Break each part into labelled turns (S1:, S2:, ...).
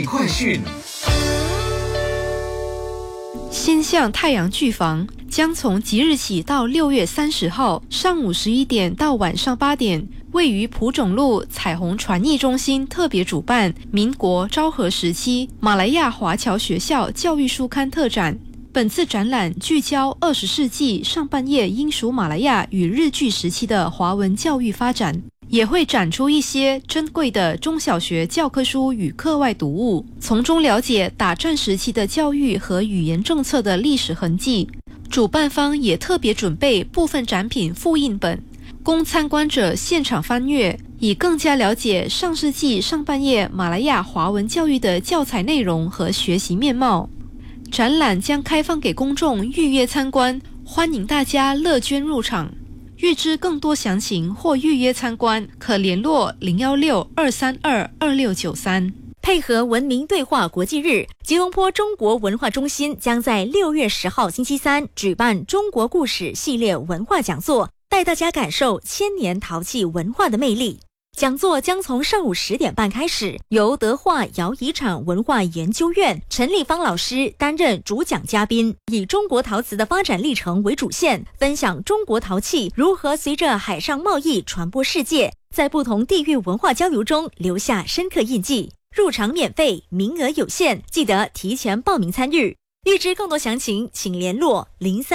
S1: 艺快讯。
S2: 新象太阳剧房将从即日起到6月30号上午11点到晚上8点，位于蒲种路彩虹传艺中心特别主办民国昭和时期马来亚华侨学校教育书刊特展。本次展览聚焦20世纪上半叶英属马来亚与日据时期的华文教育发展，也会展出一些珍贵的中小学教科书与课外读物，从中了解打战时期的教育和语言政策的历史痕迹。主办方也特别准备部分展品复印本，供参观者现场翻阅，以更加了解上世纪上半叶马来亚华文教育的教材内容和学习面貌。展览将开放给公众预约参观，欢迎大家乐捐入场。预知更多详情或预约参观，可联络016-232-2693。
S3: 配合文明对话国际日，吉隆坡中国文化中心将在6月10号星期三举办中国故事系列文化讲座，带大家感受千年陶器文化的魅力。讲座将从上午10点半开始，由德化窑遗产文化研究院陈立芳老师担任主讲嘉宾，以中国陶瓷的发展历程为主线，分享中国陶器如何随着海上贸易传播世界，在不同地域文化交流中留下深刻印记。入场免费，名额有限，记得提前报名参与。预知更多详情，请联络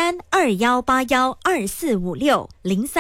S3: 0321812456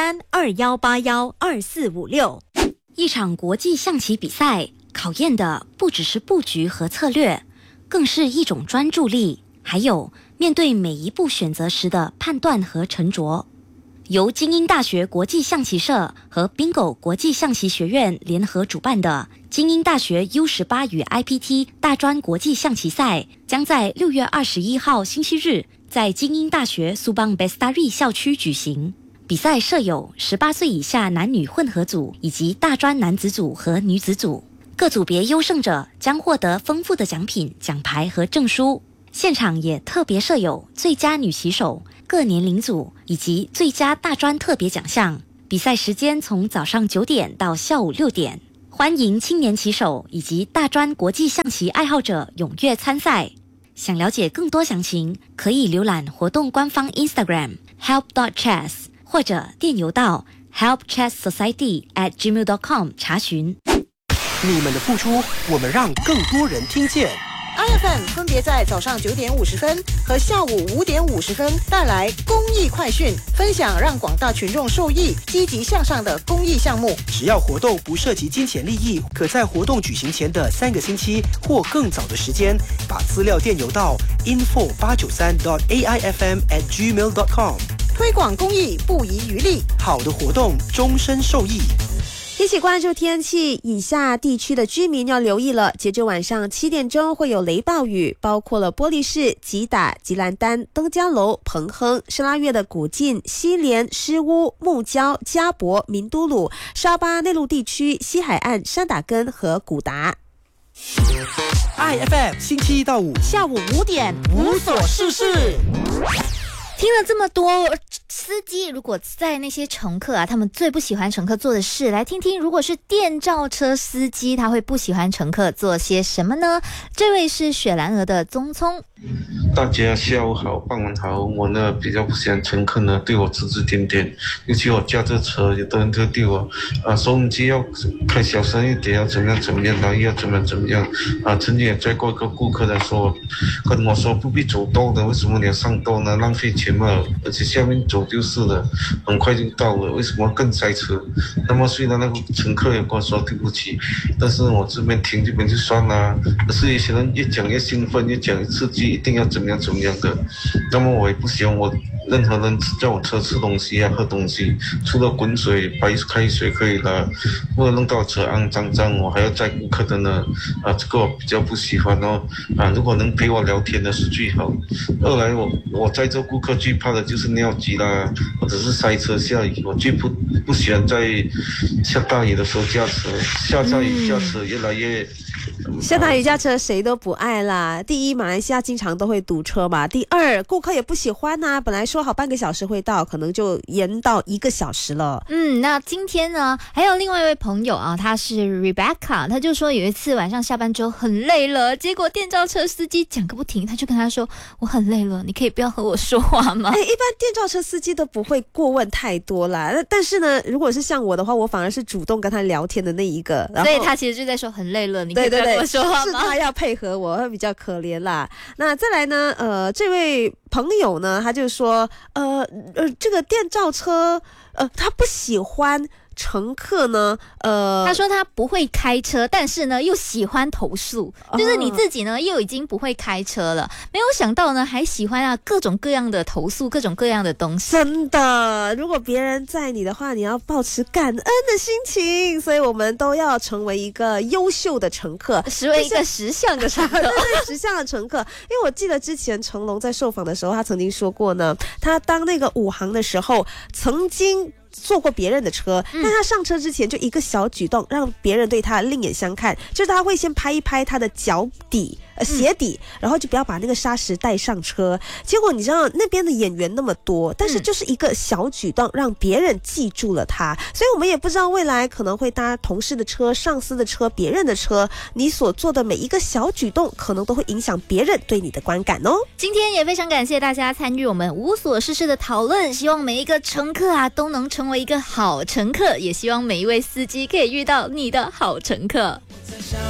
S3: 0321812456。
S4: 一场国际象棋比赛考验的不只是布局和策略，更是一种专注力，还有面对每一步选择时的判断和沉着。由精英大学国际象棋社和 Bingo 国际象棋学院联合主办的精英大学 U18 与 IPT 大专国际象棋赛，将在6月21号星期日在精英大学苏邦 Bestari 校区举行。比赛设有18岁以下男女混合组以及大专男子组和女子组，各组别优胜者将获得丰富的奖品、奖牌和证书。现场也特别设有最佳女棋手、各年龄组以及最佳大专特别奖项。比赛时间从早上9点到下午6点，欢迎青年棋手以及大专国际象棋爱好者踊跃参赛。想了解更多详情，可以浏览活动官方 Instagram help.chess 或者电邮到 helpchesssociety@gmail.com 查询。
S5: 你们的付出，我们让更多人听见。
S6: IFM 分别在早上9点50分和下午5点50分带来公益快讯，分享让广大群众受益、积极向上的公益项目。
S5: 只要活动不涉及金钱利益，可在活动举行前的3个星期或更早的时间，把资料电邮到 info893.aifm@gmail.com。
S6: 推广公益不遗余力，
S5: 好的活动终身受益。
S7: 一起关注天气，以下地区的居民要留意了。截至晚上7点钟会有雷暴雨，包括了玻璃市、吉打、吉兰丹、登嘉楼、彭亨、圣拉月的古晋、西莲、诗乌、木礁、加博、明都鲁、沙巴内陆地区、西海岸、山打根和古达。
S5: IFM 星期一到五
S3: 下午5点无所事事。
S8: 听了这么多司机，如果在那些乘客他们最不喜欢乘客做的事，来听听如果是电召车司机，他会不喜欢乘客做些什么呢？这位是雪兰莪的宗聪。
S9: 大家下午好，傍晚好。我呢比较不喜欢乘客呢对我指指点点，尤其我驾着车，有的人就对我收音机要开小声一点，要怎么样怎么样，然后要怎么样曾经也载过一个顾客来说，跟我说不必走道的，为什么你要上道呢？浪费钱嘛，而且下面走就是了，很快就到了，为什么更塞车？那么虽然那个乘客也跟我说对不起，但是我这边听这边就算了。可是有些人越讲越兴奋，越讲越刺激，一定要怎么样的，那么我也不希望我任何人叫我车吃东西喝东西，除了滚水、白开水可以了，不能弄到车肮脏，我还要载顾客的呢，这个我比较不喜欢哦。如果能陪我聊天的是最好。二来我载着顾客最怕的就是尿急啦，或者是塞车下雨，我最不喜欢在下大雨的时候驾车，下大雨驾车越来越
S7: 下大雨驾车谁都不爱啦。第一，马来西亚经常都会堵车嘛。第二，顾客也不喜欢啊，本来说好半个小时会到，可能就延到1个小时了。
S8: 那今天呢，还有另外一位朋友啊，他是 Rebecca， 他就说有一次晚上下班之后很累了，结果电召车司机讲个不停，他就跟他说我很累了，你可以不要和我说话吗？
S7: 一般电召车司机都不会过问太多啦，但是呢，如果是像我的话，我反而是主动跟他聊天的那一个，然后
S8: 所以他其实就在说很累了，你可以不要跟我说话吗？
S7: 是他要配合我，会比较可怜啦。那再来呢，这位朋友呢，他就说，这个电召车，他不喜欢乘客呢，
S8: 他说他不会开车，但是呢又喜欢投诉，就是你自己呢又已经不会开车了，没有想到呢还喜欢各种各样的投诉，各种各样的东西。
S7: 真的，如果别人载你的话，你要保持感恩的心情，所以我们都要成为一个优秀的乘客，
S8: 成为一个识相的乘客。
S7: 对，识相的乘客。因为我记得之前成龙在受访的时候，他曾经说过呢，他当那个武行的时候，曾经坐过别人的车，但他上车之前就一个小举动让别人对他另眼相看，就是他会先拍一拍他的脚底鞋底，然后就不要把那个砂石带上车。结果你知道那边的演员那么多，但是就是一个小举动让别人记住了他，所以我们也不知道未来可能会搭同事的车、上司的车、别人的车，你所做的每一个小举动可能都会影响别人对你的观感哦。
S8: 今天也非常感谢大家参与我们无所事事的讨论，希望每一个乘客都能成为一个好乘客，也希望每一位司机可以遇到你的好乘客。